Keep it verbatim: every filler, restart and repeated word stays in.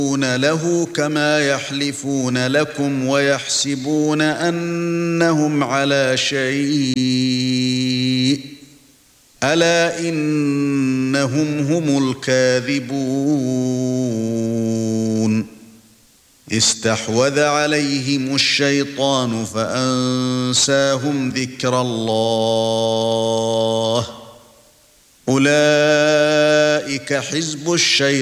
له كما يحلفون لكم ويحسبون أنهم على شيء ألا إنهم هم الكاذبون استحوذ عليهم الشيطان فأنساهم ذكر الله أولئك حزب الشيطان